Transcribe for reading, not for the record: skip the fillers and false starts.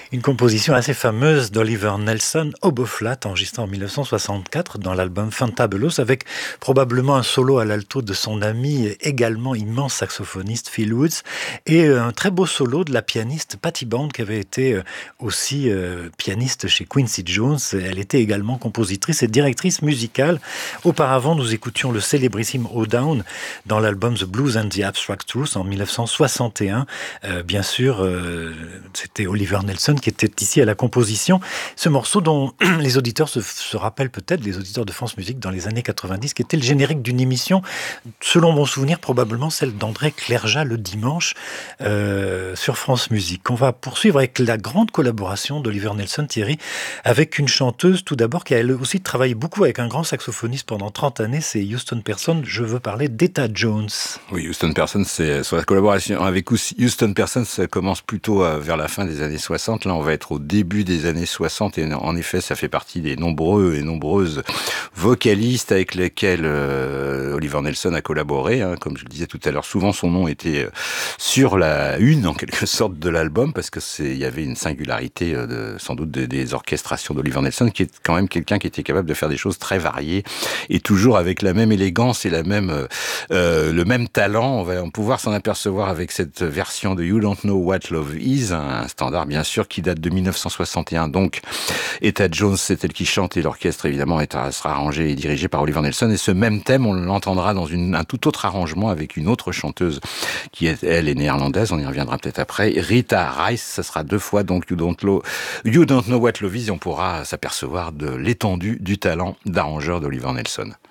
Une composition assez fameuse d'Oliver Nelson, oboe flat, enregistrée en 1964 dans l'album Fantabulous, avec probablement un solo à l'alto de son ami, également immense saxophoniste Phil Woods, et un très beau solo de la pianiste Patty Bond, qui avait été aussi pianiste chez Quincy Jones. Elle était également compositrice et directrice musicale. Auparavant, nous écoutions le célébrissime O Down dans l'album The Blues and the Abstract Truth en 1961. Bien sûr, c'était Oliver Nelson qui était ici à la composition. Ce morceau dont les auditeurs se rappellent peut-être, les auditeurs de France Musique dans les années 90, qui était le générique d'une émission, selon mon souvenir, probablement celle d'André Clergeat le dimanche sur France Musique. On va poursuivre avec la grande collaboration d'Oliver Nelson, Thierry, avec une chanteuse tout d'abord qui a elle aussi travaillé beaucoup avec un grand saxophoniste pendant 30 années, c'est Houston Person. Je veux parler d'Etta Jones. Oui, Houston Person, c'est sur la collaboration avec Houston Person, ça commence plutôt vers la fin des années 60. Là, on va être au début des années 60 et en effet, ça fait partie des nombreux et nombreuses vocalistes avec lesquels Oliver Nelson a collaboré. Comme je le disais tout à l'heure, souvent son nom était sur la une, en quelque sorte, de l'album parce que il y avait une singularité sans doute des orchestrations d'Oliver Nelson, qui est quand même quelqu'un qui était capable de faire des choses très variées et toujours avec la même élégance et le même talent. On va pouvoir s'en apercevoir avec cette version de You Don't Know What Love Is, un standard bien sûr qui date de 1961. Donc Etta Jones, c'est elle qui chante et l'orchestre évidemment sera arrangé et dirigé par Oliver Nelson. Et ce même thème, on l'entendra dans un tout autre arrangement avec une autre chanteuse qui elle est néerlandaise. On y reviendra peut-être après. Rita Rice, ça sera deux fois donc You Don't Know What Love Is. Et on pourra s'apercevoir de l'étendue du talent d'arrangeur d'Oliver Nelson.